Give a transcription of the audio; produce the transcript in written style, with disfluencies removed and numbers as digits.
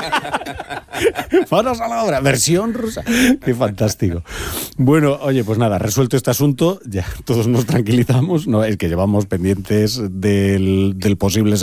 Manos a la obra, versión rusa. Qué fantástico. Bueno, oye, pues nada, resuelto este asunto, ya todos nos tranquilizamos, no es que llevamos pendientes del posible